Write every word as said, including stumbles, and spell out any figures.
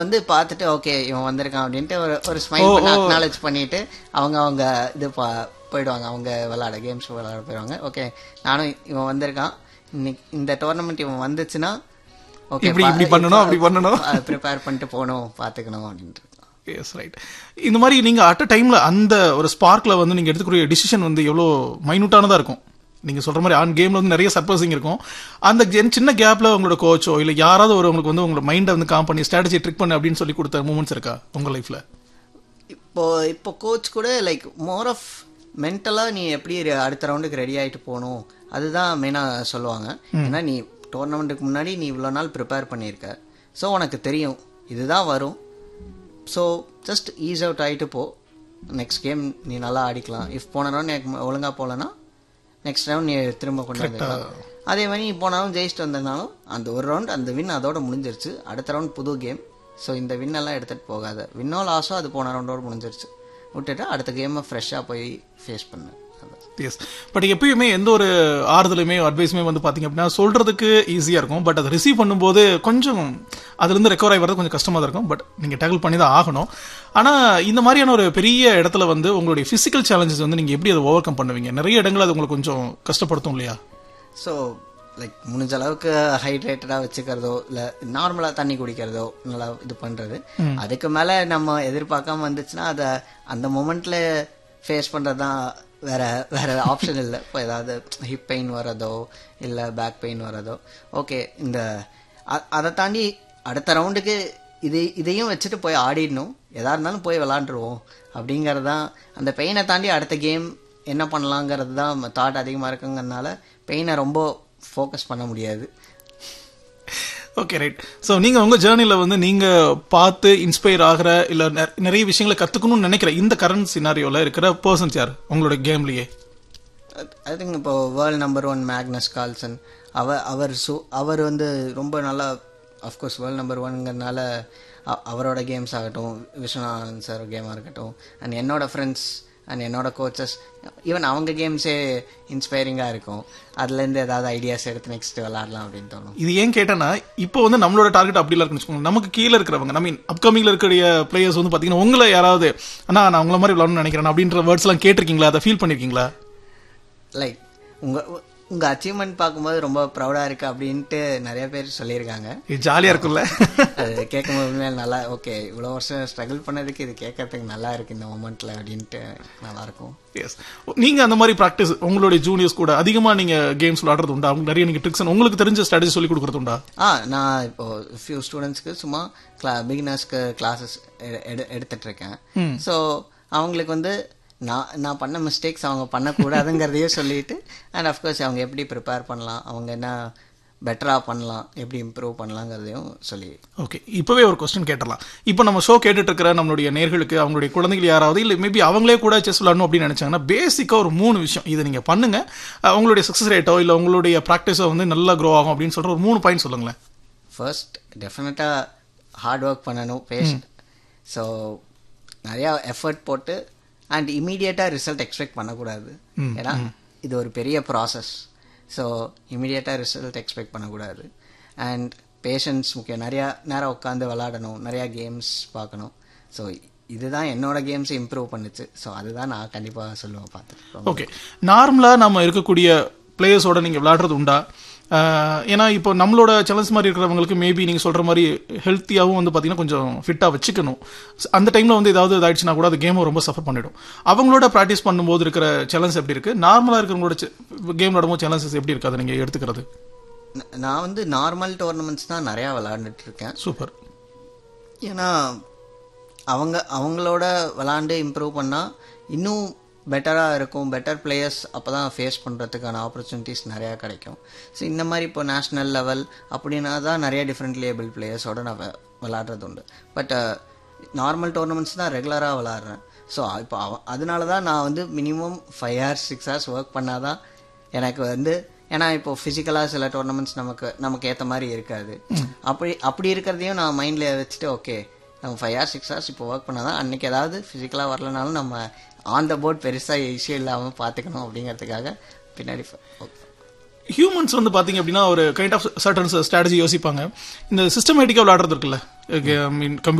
வந்து பார்த்துட்டு ஓகே இவன் வந்திருக்கான் அப்படின்ட்டு ஒரு ஒரு ஸ்மைல் பண்ணி அக்னாலேஜ் பண்ணிட்டு அவங்க அவங்க இது போயிடுவாங்க, அவங்க விளாட கேம்ஸ் விளாட போயிடுவாங்க. ஓகே நானும் இவன் வந்திருக்கான், இன்னைக்கு இந்த டோர்னமெண்ட் இவன் வந்துச்சுன்னா ஓகே இப்படி பண்ணணும் அப்படி பண்ணணும் ப்ரிப்பேர் பண்ணிட்டு போகணும் பார்த்துக்கணும் அப்படின்ட்டு. S right. இந்த மாதிரி நீங்க அட் அ டைம்ல அந்த ஒரு ஸ்பார்க்ல வந்து நீங்க எடுத்துக்கூடிய டிசிஷன் வந்து எவ்வளோ மைனூட்டானதா இருக்கும். நீங்க சொல்ற மாதிரி ஆன் கேம்ல வந்து நிறைய சர்ப்ரைசிங் இருக்கும். அந்த சின்ன கேப்ல உங்களோட கோச்சோ இல்ல யாராவது ஒரு உங்களுக்கு வந்து உங்களோட மைண்டை வந்து காம் பண்ணி ஸ்ட்ராட்டஜி ட்ரிக் பண்ணு அப்படின்னு சொல்லி கொடுத்த மூமெண்ட்ஸ் இருக்கா உங்க லைஃப்ல? இப்போ இப்போ கோச் கூட லைக் மோர் ஆஃப் மென்டலா நீ எப்படி அடுத்த ரவுண்டுக்கு ரெடி ஆகிட்டு போகணும் அதுதான் மெயினாக சொல்லுவாங்க. ஏன்னா நீ டோர்னமெண்ட்டுக்கு முன்னாடி நீ இவ்வளோ நாள் ப்ரிப்பேர் பண்ணியிருக்க, ஸோ உனக்கு தெரியும் இதுதான் வரும். ஸோ ஜஸ்ட் ஈஸ் அவுட் ஆகிட்டு போ, நெக்ஸ்ட் கேம் நீ நல்லா ஆடிக்கலாம். இஃப் போன ரவுண்ட் எனக்கு ஒழுங்காக போகலன்னா நெக்ஸ்ட் ரவுண்ட் நீ திரும்ப கொண்டு வந்துக்கலாம். அதே மாதிரி நீ போனாலும் ஜெயிச்சுட்டு வந்ததுனாலும் அந்த ஒரு ரவுண்ட் அந்த வின் அதோட முடிஞ்சிருச்சு, அடுத்த ரவுண்ட் புது கேம். ஸோ இந்த வின் எல்லாம் எடுத்துகிட்டு போகாத, வின்னோ லாஸோ அது போன ரவுண்டோடு முடிஞ்சிருச்சு, விட்டுட்டு அடுத்த கேமை ஃப்ரெஷ்ஷாக போய் ஃபேஸ் பண்ணு. எஸ். பட் எப்பயுமே எந்த ஒரு ஆறுதலுமே அட்வைஸுமே வந்து பார்த்தீங்க அப்படின்னா சொல்றதுக்கு ஈஸியாக இருக்கும், பட் அதை ரிசீவ் பண்ணும்போது கொஞ்சம் அதுலேருந்து ரெக்கவர் ஆகி வரது கொஞ்சம் கஷ்டமாக தான் இருக்கும். பட் நீங்கள் டேக்கிள் பண்ணி தான் ஆகணும். ஆனால் இந்த மாதிரியான ஒரு பெரிய இடத்துல வந்து உங்களுடைய ஃபிசிக்கல் சேலஞ்சஸ் வந்து நீங்கள் எப்படி அதை ஓவர் கம் பண்ணுவீங்க? நிறைய இடங்கள் அது உங்களுக்கு கொஞ்சம் கஷ்டப்படுத்தும் இல்லையா? ஸோ லைக் முடிஞ்ச அளவுக்கு ஹைட்ரேட்டடாக வச்சுக்கிறதோ இல்லை நார்மலாக தண்ணி குடிக்கிறதோ நல்லா இது பண்ணுறது. அதுக்கு மேலே நம்ம எதிர்பார்க்காம வந்துச்சுன்னா அதை அந்த மொமெண்ட்டில் ஃபேஸ் பண்ணுறது தான், வேற வேற ஆப்ஷன் இல்லை. இப்போ ஏதாவது ஹிப் பெயின் வரதோ இல்லை பேக் பெயின் வரதோ ஓகே இந்த அதை தாண்டி அடுத்த ரவுண்டுக்கு இது இதையும் வச்சுட்டு போய் ஆடிடணும், எதா இருந்தாலும் போய் விளாண்டுருவோம் அப்படிங்கிறது தான். அந்த பெயினை தாண்டி அடுத்த கேம் என்ன பண்ணலாங்கிறது தான் தாட் அதிகமாக இருக்குங்கிறதுனால பெயினை ரொம்ப ஃபோக்கஸ் பண்ண முடியாது. Okay right. ஸோ நீங்கள் உங்கள் ஜேர்னியில் வந்து நீங்கள் பார்த்து இன்ஸ்பயர் ஆகிற இல்லை நிறைய விஷயங்களை கற்றுக்கணும்னு நினைக்கிற இந்த கரண்ட் சினாரியோவில் இருக்கிற பர்சன்ஸ் யார் உங்களோட கேம்லேயே? ஐ திங்க் இப்போ world number one Magnus Carlsen, அவர் அவர் சு அவர் வந்து ரொம்ப நல்லா, அஃப்கோர்ஸ் வேர்ல்ட் நம்பர் ஒன்ங்கிறதுனால அவரோட கேம்ஸ் ஆகட்டும், விஸ்வநாதன் சார் கேமாக இருக்கட்டும், அண்ட் என்னோட ஃப்ரெண்ட்ஸ் அண்ட் என்னோட கோச்சஸ் ஈவன் அவங்க கேம்ஸே இன்ஸ்பைரிங்காக இருக்கும். அதுலேருந்து ஏதாவது ஐடியாஸ் எடுத்து நெக்ஸ்ட் விளாடலாம் அப்படின்னு தோணும். இது ஏன் கேட்டேன்னா இப்போ வந்து நம்மளோட டார்கெட் அப்படிலாம் இருக்குன்னு வச்சுக்கோங்க. நமக்கு கீழே இருக்கிறவங்க ஐ மீன் அப்கமிங்ல இருக்கிற பிளேயர்ஸ் வந்து பார்த்தீங்கன்னா உங்களை யாராவது அண்ணா நான் உங்களை மாதிரி விளாடணும்னு நினைக்கிறேன் அப்படின்ற வேர்ட்ஸ் எல்லாம் கேட்டிருக்கீங்களா? அதை ஃபீல் பண்ணிருக்கீங்களா? லைக் உங்கள் உங்கள் அச்சீவ்மெண்ட் பார்க்கும்போது ரொம்ப ப்ரௌடாக இருக்குது அப்படின்ட்டு நிறைய பேர் சொல்லியிருக்காங்க. ஜாலியாக இருக்குல்ல அது கேட்கும்போது உண்மையில நல்லா ஓகே இவ்வளோ வருஷம் ஸ்ட்ரகிள் பண்ணதுக்கு இது கேட்கறதுக்கு நல்லா இருக்குது இந்த மொமெண்ட்டில் அப்படின்ட்டு நல்லாயிருக்கும். எஸ். நீங்கள் அந்த மாதிரி ப்ராக்டிஸ் உங்களுடைய ஜூனியர்ஸ் கூட அதிகமாக நீங்கள் கேம்ஸ் விளாடுறது உண்டா? அவங்க நிறைய நீங்கள் ட்ரிக்ஸ் உங்களுக்கு தெரிஞ்ச ஸ்ட்ராட்டஜி சொல்லி கொடுக்குறது உண்டா? ஆ நான் இப்போ ஃபியூ ஸ்டூடெண்ட்ஸ்க்கு சும்மா கிளா பிகினர்ஸ்க்கு கிளாஸஸ் எடு எடுத்துட்ருக்கேன். ஸோ அவங்களுக்கு வந்து நான் நான் பண்ண மிஸ்டேக்ஸ் அவங்க பண்ணக்கூடாதுங்கிறதையும் சொல்லிட்டு அண்ட் அஃப்கோர்ஸ் அவங்க எப்படி ப்ரிப்பேர் பண்ணலாம், அவங்க என்ன பெட்டராக பண்ணலாம், எப்படி இம்ப்ரூவ் பண்ணலாங்கிறதையும் சொல்லி. ஓகே, இப்போவே ஒரு கொஸ்டின் கேட்டலாம். இப்போ நம்ம ஷோ கேட்டுட்டு இருக்கிற நம்மளுடைய நேர்களுக்கு அவங்களுடைய குழந்தைகள் யாராவது இல்லை மேபி அவங்களே கூட செஸ் விளாடணும் அப்படின்னு நினச்சாங்கன்னா பேசிக்காக ஒரு மூணு விஷயம் இதை நீங்கள் பண்ணுங்க, உங்களுடைய சக்ஸஸ் ரேட்டோ இல்லை உங்களுடைய ப்ராக்டிஸோ வந்து நல்லா க்ரோ ஆகும் அப்படின்னு சொல்கிற ஒரு மூணு பாயிண்ட் சொல்லுங்களேன். ஃபர்ஸ்ட் டெஃபினட்டாக ஹார்ட் ஒர்க் பண்ணணும், பேஷண்ட். ஸோ நிறையா எஃபர்ட் போட்டு அண்ட் இமீடியட்டாக ரிசல்ட் எக்ஸ்பெக்ட் பண்ணக்கூடாது. ஏன்னா இது ஒரு பெரிய ப்ராசஸ். ஸோ இமீடியட்டாக ரிசல்ட் எக்ஸ்பெக்ட் பண்ணக்கூடாது. அண்ட் பேஷன்ஸ் முக்கியம். நிறையா நேரம் உட்காந்து விளாடணும், நிறையா கேம்ஸ் பார்க்கணும். ஸோ இதுதான் என்னோட கேம்ஸை இம்ப்ரூவ் பண்ணுச்சு. ஸோ அதுதான் நான் கண்டிப்பாக சொல்லுவேன் பார்த்து. ஓகே, நார்மலாக நம்ம இருக்கக்கூடிய பிளேயர்ஸோட நீங்கள் விளாடுறது உண்டா? ஏன்னா இப்போ நம்மளோட சேலஞ்ச் மாதிரி இருக்கிறவங்களுக்கு மேபி நீங்கள் சொல்கிற மாதிரி ஹெல்த்தியாகவும் வந்து பார்த்தீங்கன்னா கொஞ்சம் ஃபிட்டாக வச்சுக்கணும். அந்த டைமில் வந்து ஏதாவது இதாகிடுச்சுன்னா கூட அது கேமை ரொம்ப சஃபர் பண்ணிடும். அவங்களோட ப்ராக்டிஸ் பண்ணும்போது இருக்கிற சேலஞ்ச் எப்படி இருக்குது? நார்மலாக இருக்கிறவங்களோட கேம் விளாடும்போது சேலஞ்சஸ் எப்படி இருக்குது அதை நீங்கள் எடுத்துக்கிறது? நான் வந்து நார்மல் டோர்னமெண்ட்ஸ் தான் நிறையா விளாண்டுட்டு இருக்கேன். சூப்பர். ஏன்னா அவங்க அவங்களோட விளாண்டு இம்ப்ரூவ் பண்ணால் இன்னும் பெட்டராக இருக்கும். பெட்டர் பிளேயர்ஸ் அப்போ தான் ஃபேஸ் பண்ணுறதுக்கான ஆப்பர்ச்சுனிட்டிஸ் நிறையா கிடைக்கும். ஸோ இந்த மாதிரி இப்போ நேஷ்னல் லெவல் அப்படின்னா தான் நிறைய டிஃப்ரெண்ட் லேபிள் பிளேயர்ஸோடு நான் விளாட்றது உண்டு. பட் நார்மல் டோர்னமெண்ட்ஸ் தான் ரெகுலராக விளாட்றேன். ஸோ இப்போ அதனால தான் நான் வந்து minimum five hours six hours work பண்ணால் தான் எனக்கு வந்து, ஏன்னா இப்போ ஃபிசிக்கலாக சில டோர்னமெண்ட்ஸ் நமக்கு நமக்கு ஏற்ற மாதிரி இருக்காது. அப்படி அப்படி இருக்கிறதையும் நான் மைண்டில் வச்சுட்டு ஓகே நம்ம ஃபைவ் ஹவர்ஸ் சிக்ஸ் ஹவர்ஸ் இப்போ ஒர்க் பண்ணால் தான் அன்றைக்கி ஏதாவது ஃபிசிக்கலாக வரலனாலும் நம்ம ஆன் த போர்ட் பெருசாக இஷ்யூ இல்லாமல் பார்த்துக்கணும் அப்படிங்கிறதுக்காக பின்னாடி. ஹியூமன்ஸ் வந்து பாத்தீங்க அப்படின்னா ஒரு கைண்ட் ஆஃப் சர்டன் ஸ்ட்ராட்டஜி யோசிப்பாங்க. இந்த சிஸ்டமேட்டிக்கா விளையாடுறது இருக்குல்ல, மீன்